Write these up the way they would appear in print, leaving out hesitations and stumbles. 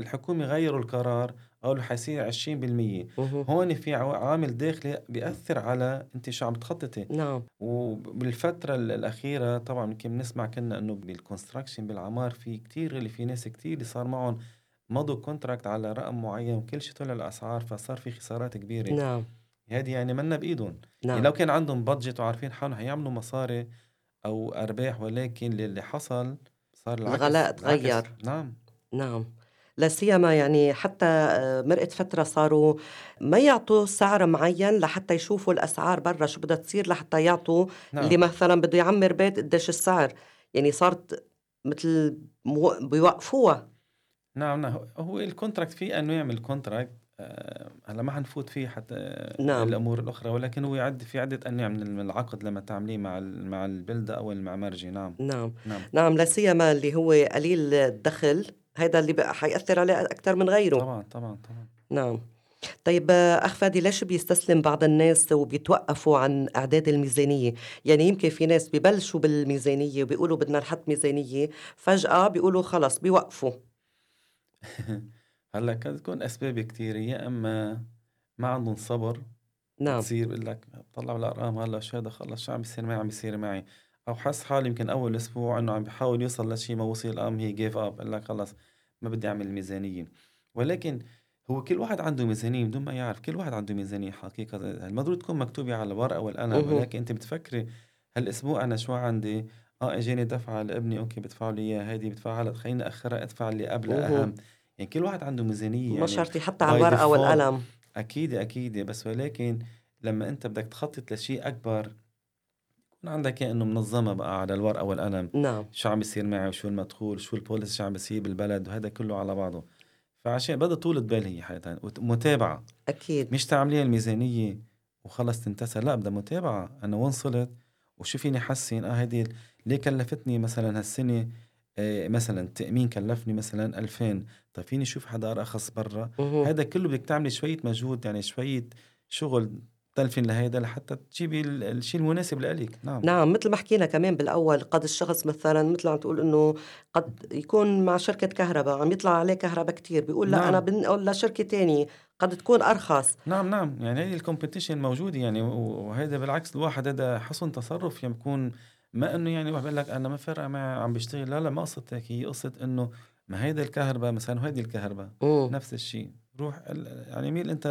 الحكومة غيروا القرار قالوا حيصير 20%. اهم. هون في عامل داخلي بيأثر على أنت شو عم تخططي. نعم. وبالفترة الأخيرة طبعا يمكن بنسمع كنا إنه بالكونستراكشن بالعمار في كتير اللي في ناس كتير اللي صار معهم مضوا كونتراكت على رقم معين وكل شيء طلع الأسعار فصار في خسارات كبيرة. نعم. هذه يعني منا بإيدهم. يعني نعم. لو كان عندهم بادجت وعارفين حالهم حيعملوا مصاري أو أرباح، ولكن اللي حصل صار الغلاء العكس. اتغيّر. نعم. نعم. لا سيما يعني حتى مرقت فترة صاروا ما يعطوا سعر معين لحتى يشوفوا الأسعار برا شو بدها تصير لحتى يعطوا اللي نعم. مثلا بده يعمر بيت قديش السعر. يعني صارت مثل بيوقفوها. نعم. نعم، هو الكونتراكت في أنواع من الكونتراكت. هلا ما حنفوت فيه حتى نعم. الأمور الأخرى، ولكن هو في عدة أنواع من العقد لما تعمليه مع البلدة أو المعمارجي. نعم. نعم. نعم. نعم لا سيما اللي هو قليل الدخل، هيدا اللي بقى حيأثر عليه أكتر من غيره. طبعا طبعا طبعا. نعم. طيب أخ فادي ليش بيستسلم بعض الناس وبيتوقفوا عن إعداد الميزانية؟ يعني يمكن في ناس ببلشوا بالميزانية وبيقولوا بدنا نحط ميزانية، فجأة بيقولوا خلص بيوقفوا. هلا قد تكون أسباب كتير، يا أما ما عندهم صبر. نعم. بتصير بقول لك بطلع بالأرقام هلا شو هذا خلص شو عم بيصير معي عم بيصير معي. أو حس حالي يمكن أول أسبوع إنه عم بيحاول يوصل لشيء ما وصل، قام هي جيف أب قال لك خلص ما بدي أعمل ميزانية. ولكن هو كل واحد عنده ميزانية بدون ما يعرف. كل واحد عنده ميزانية حقيقة المفروض تكون مكتوبة على الورقة والقلم، اها. ولكن أنت بتفكري هالأسبوع أنا شو عندي. اجاني دفعة لابني اوكي بدفع له اياها، هيدي بدفعها هلا خليني اخرها ادفع اللي قبلها اها. اهم. يعني كل واحد عنده ميزانية ما يعني شرط حتى على باي الورقة ديفولت. والقلم. اكيد اكيد، بس ولكن لما انت بدك تخطط لشيء اكبر يكون عندك إياه انه منظمة بقى على الورقة والقلم. نعم. شو عم بيصير معي وشو المدخول شو البوليس شو عم بيصير بالبلد وهذا كله على بعضه. فعشان بدها طولة بال هي حياتها ومتابعة. أكيد. مش تعمليها الميزانية وخلص تنتسى، لا بدها متابعة. أنا وين صرت وشو فيني حسن. هيدي ليه كلفتني مثلا هالسنة. مثلا التأمين كلفني مثلا 2000، طيب فيني شوف حدا أرخص برا. اها. هذا كله بدك تعملي شوية مجهود، يعني شوية شغل تلفين لهيدا لحتى تجيبي الشيء المناسب لإلك. نعم. نعم مثل ما حكينا كمان بالأول قد الشخص مثلا مثل عم تقول إنه قد يكون مع شركة كهرباء عم يطلع عليه كهرباء كتير بيقول لا أنا نعم. بنقول لشركة تانية قد تكون أرخص. نعم. نعم، يعني هي الكومبيتيشن موجودة يعني وهذا بالعكس الواحد هذا حسن تصرف يعني بيكون. ما انه يعني واحد بيقول لك انا ما فارقة معي عم بيشتغل، لا لا ما قصة هيك، هي قصة انه ما هيدا الكهرباء مثلا وهيدي الكهرباء امم. نفس الشيء. روح يعني ميل انت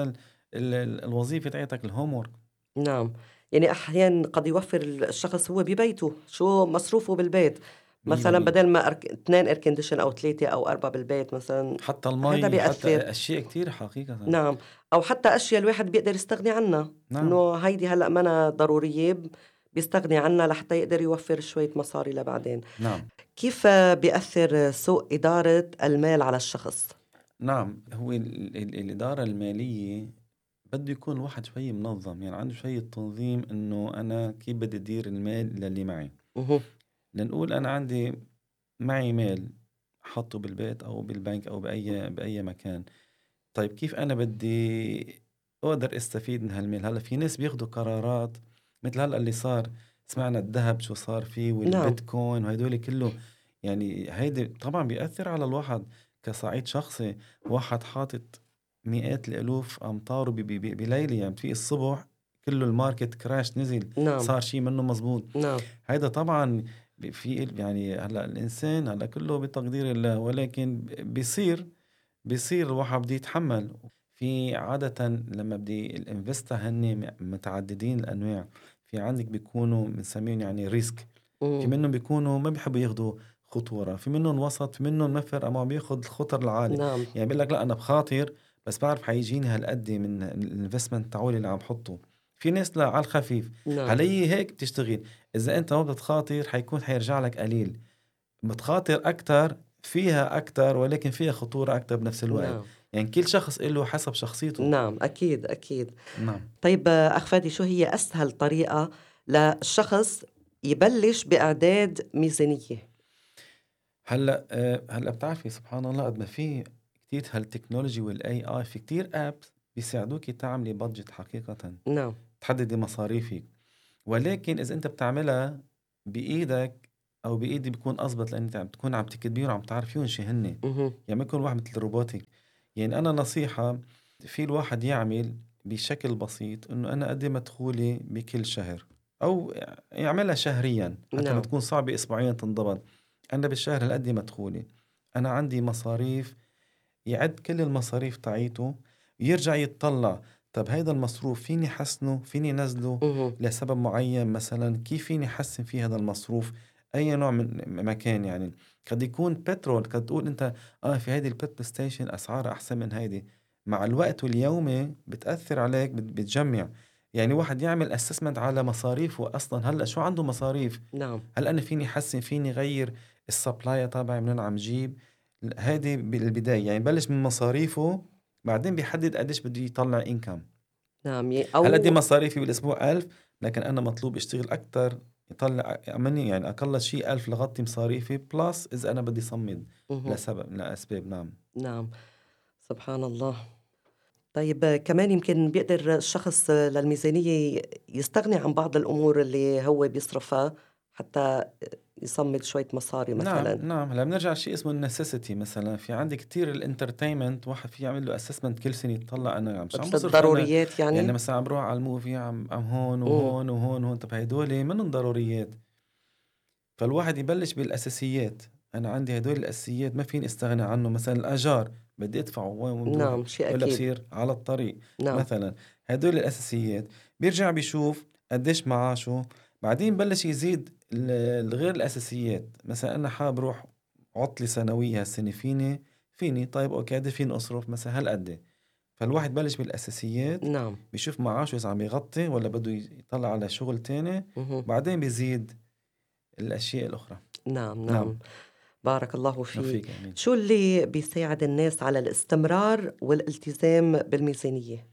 الوظيفة تاعتك الهوم ورك. نعم. يعني أحيانا قد يوفر الشخص هو ببيته شو مصروفه بالبيت، مثلا 100%. بدل ما اثنين اير كونديشن أو ثلاثة أو أربعة بالبيت مثلا. حتى هذا المي حتى بيأثر. اشياء كتير حقيقة. نعم. أو حتى أشياء الواحد بيقدر يستغني عنها، نعم. إنه هيدي هلأ منا ضرورية بيستغني عنها لحتى يقدر يوفر شوية مصاري لبعدين. نعم. كيف بيأثر سوء إدارة المال على الشخص؟ نعم، هو الإدارة المالية بده يكون الواحد شوي منظم، يعني عنده شوية تنظيم إنه أنا كيف بدي أدير المال للي معي. مه. لنقول أنا عندي معي مال حطه بالبيت أو بالبنك أو بأي مكان. طيب كيف أنا بدي أقدر أستفيد من هالمال. هلا في ناس بياخدوا قرارات مثل هلا اللي صار، سمعنا الذهب شو صار فيه نعم. والبيتكوين وهدول كله. يعني هيدي طبعا بيأثر على الواحد كصعيد شخصي. واحد حاطط مئات الألوف أمتار بليلة، يعني في الصبح كله الماركت كراش نزل نعم. صار شيء منه مزبوط. نعم. هيدا طبعا في يعني هلا الإنسان هلا كله بتقدير الله، ولكن بيصير الواحد بده يتحمل. في عادة لما بدي الانفستا هن متعددين الأنواع. في عندك بيكونوا بنسميهم يعني ريسك. في مم. منهم بيكونوا ما بيحبوا ياخدوا خطورة، في منهم وسط، في منهم مفر أما بياخد الخطر العالي. نعم. يعني بيقول لك لا أنا بخاطر بس بعرف حيجيني هالقد من الانفستمنت تاعولي اللي عم حطه. في ناس لا على الخفيف. نعم. علي هيك بتشتغل. إذا أنت ما بتخاطر حيرجع لك قليل. بتخاطر أكتر فيها أكتر، ولكن فيها خطورة أكتر بنفس الوقت. نعم. يعني كل شخص له حسب شخصيته. نعم أكيد أكيد. نعم. طيب أخ فادي شو هي أسهل طريقة للشخص يبلش بإعداد ميزانية؟ هلا بتعرفي سبحان الله قد ما في كتير هالتكنولوجي والاي اي، في كتير ابس بيساعدوك تعملي بادجت حقيقة، نعم. تحددي مصاريفك. ولكن اذا انت بتعملها بايدك أو بإيدي بيكون أزبط، لأن أنت بتكون عم تكتبيهم وعم تعرفيهم شي هن، اهم. يعني ما يكون واحد مثل الروبوتك. يعني أنا نصيحة في الواحد يعمل بشكل بسيط إنه أنا قد مدخولي بكل شهر، أو يعملها شهريا حتى ما نعم. تكون صعبة أسبوعيا تنضبط. أنا بالشهر هالقد مدخولي، أنا عندي مصاريف، يعد كل المصاريف تاعيته، ويرجع يتطلع طب هيدا المصروف فيني حسنه، فيني نزله اهم. لسبب معين، مثلا كيف فيني حسن فيه هذا المصروف، أي نوع من مكان. يعني قد يكون بترول، قد تقول أنت في هيدي البترول ستيشن أسعارها أحسن من هيدي، مع الوقت واليومي بتأثر عليك، بتجمع. يعني واحد يعمل اسسمنت على مصاريفه أصلا، هلأ شو عنده مصاريف، نعم. هل أنا فيني حسن، فيني غير السبلاي تبعي من وين عم جيب. هيدي بالبداية يعني بلش من مصاريفه، بعدين بيحدد قديش بده يطلع إنكم. نعم. هلا دي أو مصاريفي بالأسبوع 1000، لكن أنا مطلوب أشتغل أكتر، يطلع مني يعني أقل شيء 1000 لغطي مصاريفي بلس إذا أنا بدي صمد اهم. لسبب من الأسباب. نعم. نعم. سبحان الله. طيب كمان يمكن بيقدر الشخص للميزانية يستغني عن بعض الأمور اللي هو بيصرفها حتى يصمد شوية مصاري نعم مثلا. نعم، هلا بنرجع لشيء اسمه النسيسيتي. مثلا في عندي كتير الانترتينمنت، واحد في يعمل له اسسمنت كل سنه، يطلع انا مش عم مثل بصرف انا. الضروريات يعني يعني. مثلا عم بروح على الموفي، عم هون امم. وهون وهون وهون، طب هدول منهم ضروريات. فالواحد يبلش بالاساسيات، انا عندي هدول الاساسيات ما فيني استغنى عنه. مثلا الاجار بدي ادفعه وين بدي اروح، نعم، شيء ولا أكيد. بصير على الطريق. نعم. مثلا هدول الاساسيات، بيرجع بيشوف قديش معاشه، بعدين بلش يزيد الغير الاساسيات. مثلا انا حابب اروح عطلة سنوية هالسنة، فيني طيب اوكي قد فيني اصرف مثلا هالقد. فالواحد بلش بالاساسيات، نعم. بيشوف معاشه اذا عم يغطي ولا بده يطلع على شغل تاني، مهم. بعدين بيزيد الاشياء الاخرى. نعم. نعم. نعم. بارك الله فيك. فيك امين. شو اللي بيساعد الناس على الاستمرار والالتزام بالميزانية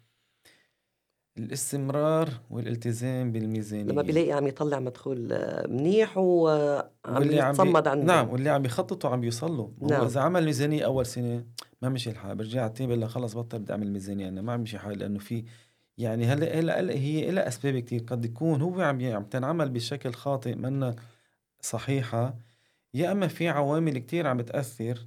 الاستمرار والالتزام لما بالميزانية، بيلاقي عم يطلع مدخول منيح وعم واللي يتصمد عنده؟ نعم، واللي عم يخطط وعم بيوصله. ما هو نعم. إذا عمل ميزانية أول سنة ما مشي الحال، برجع تاني بقول لك خلص بطل بدي أعمل ميزانية، أنا ما عم مشي حالي. لأنه في يعني هلا هي لها أسباب كتير. قد يكون هو عم تنعمل بشكل خاطئ، منا صحيحة، يا أما في عوامل كتير عم بتأثر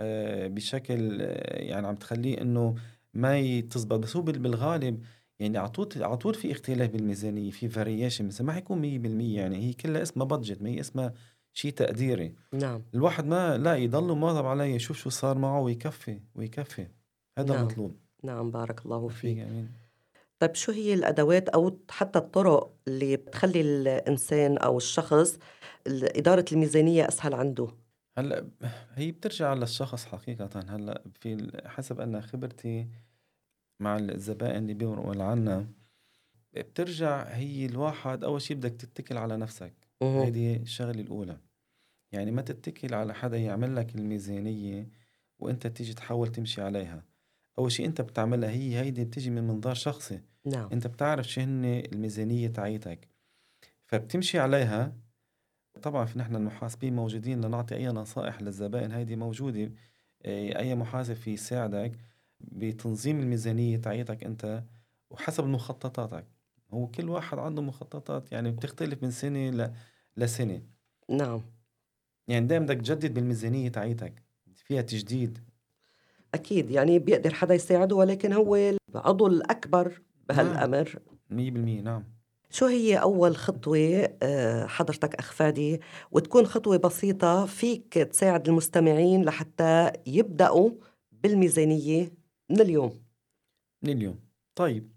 بشكل يعني عم تخليه إنه ما تزبط. بس هو بالغالب يعني على طول في اختلاف بالميزانية، في فاريشن. مثلا ما حيكون 100%، يعني هي كلها اسمها بادجت، ما هي اسمها شيء تقديري. نعم. الواحد ما لا يضل مواظب عليه، يشوف شو صار معه ويكفي ويكفي. هذا نعم. المطلوب. نعم. بارك الله فيك فيك. امين. طيب شو هي الأدوات أو حتى الطرق اللي بتخلّي الإنسان أو الشخص إدارة الميزانية أسهل عنده؟ هلا هي بترجع للشخص حقيقة. هلا في حسب أنا خبرتي مع الزبائن اللي بيمرقوا عنا، بترجع هي الواحد أول شي بدك تتكل على نفسك. اهم. هيدي الشغلة الأولى. يعني ما تتكل على حدا يعمل لك الميزانية وأنت تيجي تحاول تمشي عليها. أول شي أنت بتعملها، هيدي بتيجي من منظار شخصي. نعم. أنت بتعرف شو هن الميزانية تاعيتك، فبتمشي عليها. طبعا في نحن المحاسبين موجودين لنعطي أي نصائح للزبائن، هيدي موجودة. أي محاسب في يساعدك بتنظيم الميزانية تاعيتك أنت وحسب مخططاتك. هو كل واحد عنده مخططات يعني بتختلف من سنة لسنة. نعم. يعني دايما بدك تجدد بالميزانية تاعيتك، فيها تجديد. أكيد، يعني بيقدر حدا يساعده ولكن هو العضو الأكبر نعم. بهالأمر. 100% نعم. شو هي أول خطوة حضرتك أخ فادي، وتكون خطوة بسيطة فيك تساعد المستمعين لحتى يبدأوا بالميزانية من اليوم؟ من اليوم. طيب،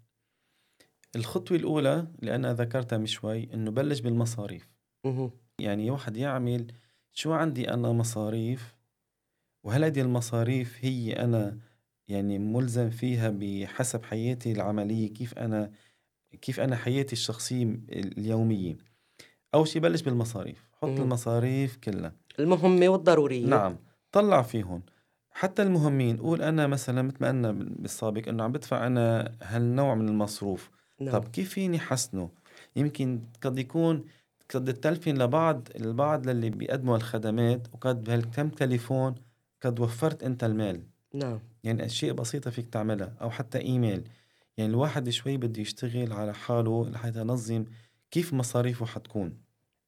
الخطوة الأولى اللي أنا ذكرتها من شوي إنه بلش بالمصاريف. اهم. يعني واحد يعمل شو عندي أنا مصاريف، وهل هذه المصاريف هي أنا يعني ملزم فيها بحسب حياتي العملية، كيف أنا حياتي الشخصية اليومية. أول شي بلش بالمصاريف، حط اهم. المصاريف كلها. المهمة والضرورية. نعم. طلع فيهم حتى المهمين. قول أنا مثلا مثل ما قلنا بالسابق إنه عم بدفع أنا هالنوع من المصروف، نعم. طب كيف فيني حسنه. يمكن قد يكون قد تلفين البعض للي بيقدموا الخدمات، وقد بهالكم تليفون قد وفرت أنت المال. نعم. يعني أشياء بسيطة فيك تعملها، أو حتى إيميل. يعني الواحد شوي بده يشتغل على حاله لحتى ينظم كيف مصاريفه حتكون.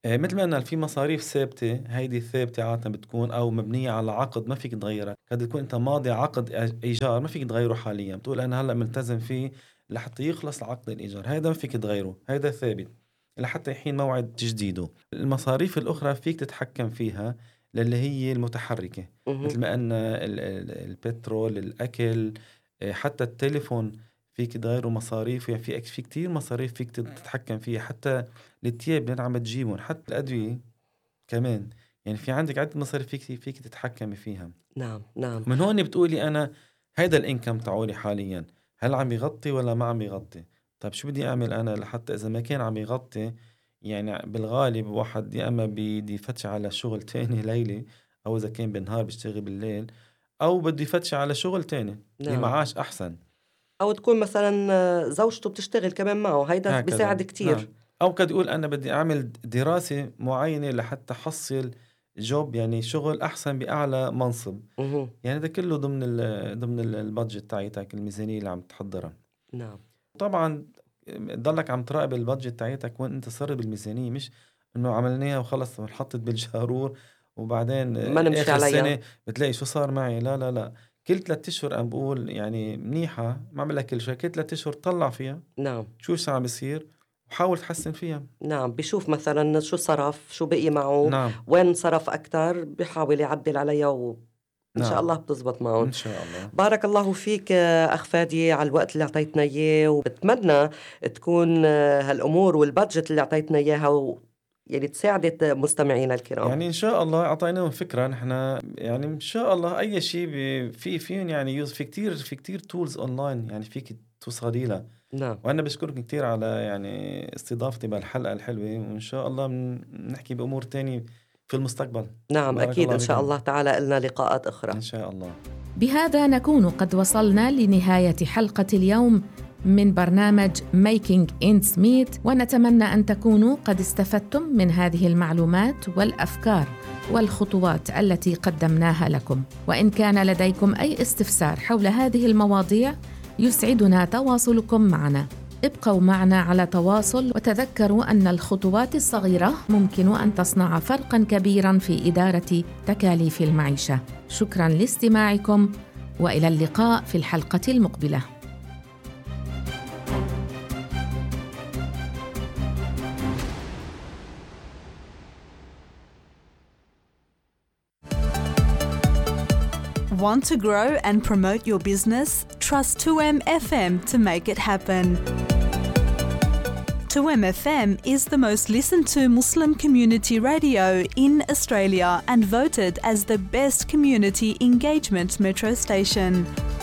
مثل ما قلنا في مصاريف ثابتة، هيدي ثابتة عادة بتكون أو مبنية على عقد ما فيك تغيرها. قد تكون أنت ماضي عقد إيجار ما فيك تغيره حاليا، بتقول أنا هلأ ملتزم فيه لحتى يخلص عقد الإيجار، هيدا ما فيك تغيره، هيدا ثابت لحتى يحين موعد تجديده. المصاريف الأخرى فيك تتحكم فيها، للي هي المتحركة، مثل ما قلنا البترول، الأكل، حتى التليفون فيك تغيروا مصاريف. يعني في كتير مصاريف فيك تتحكم فيها، حتى التياب اللي عم تجيبهم، حتى الأدوية كمان. يعني في عندك عدة مصاريف فيك تتحكمي فيها. نعم نعم. من هون بتقولي أنا هيدا الإنكم تعولي حاليا هل عم يغطي ولا ما عم يغطي؟ طيب شو بدي أعمل أنا لحتى إذا ما كان عم يغطي؟ يعني بالغالب واحد يا أما بدي يفتش على شغل تاني ليلي، أو إذا كان بالنهار بيشتغل بالليل، أو بده يفتش على شغل تاني نعم. بمعاش أحسن. أو تكون مثلا زوجته بتشتغل كمان معه، هيدا هكذا بيساعد كتير. نعم. أو قد يقول أنا بدي أعمل دراسة معينة لحتى حصل جوب، يعني شغل أحسن بأعلى منصب. مهم. يعني ده كله ضمن البادجت تاعتك، الميزانية اللي عم تحضرها. نعم طبعا تضلك عم تراقب البادجت تاعتك وين انت صار بالميزانية، مش انه عملناها وخلص انحطت بالجارور وبعدين ما نمشي اخر عليها. السنة بتلاقي شو صار معي. لا لا لا، كل 3 اشهر عم بقول يعني منيحة، ما عملها كل شيء، كل 3 اشهر طلع فيها نعم شو عم بيصير وحاول تحسن فيها. نعم. بشوف مثلا شو صرف، شو بقي معه، نعم وين صرف أكتر، بحاول يعدل عليها وإن شاء نعم الله بتزبط معه. إن شاء الله. بارك الله فيك أخ فادي على الوقت اللي أعطيتنا إياه، وبتمنى تكون هالأمور والبادجت اللي أعطيتنا إياها يعني تساعدت مستمعينا الكرام. يعني إن شاء الله أعطيناهم فكرة نحن، يعني إن شاء الله أي شيء فيهم يعني يوز، في كتير تولز أونلاين يعني فيك توصلي لها. نعم وأنا بشكرك كتير على يعني استضافتي بالحلقة الحلوة، وإن شاء الله نحكي بأمور تانية في المستقبل. نعم بارك أكيد الله إن شاء فيكم. الله تعالى لنا لقاءات أخرى إن شاء الله. بهذا نكون قد وصلنا لنهاية حلقة اليوم من برنامج Making Ends Meet، ونتمنى أن تكونوا قد استفدتم من هذه المعلومات والأفكار والخطوات التي قدمناها لكم. وإن كان لديكم أي استفسار حول هذه المواضيع يسعدنا تواصلكم معنا. ابقوا معنا على تواصل، وتذكروا أن الخطوات الصغيرة ممكن أن تصنع فرقاً كبيراً في إدارة تكاليف المعيشة. شكراً لاستماعكم، وإلى اللقاء في الحلقة المقبلة. Want to grow and promote your business? Trust 2M FM to make it happen. 2M FM is the most listened to Muslim community radio in Australia and voted as the best community engagement metro station.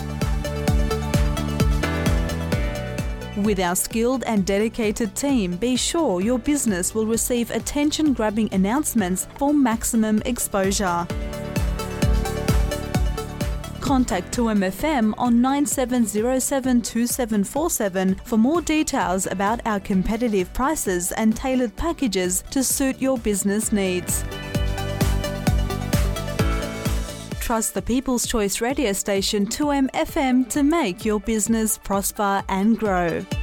With our skilled and dedicated team, be sure your business will receive attention-grabbing announcements for maximum exposure. Contact 2MFM on 97072747 for more details about our competitive prices and tailored packages to suit your business needs. Trust the People's Choice radio station 2M FM to make your business prosper and grow.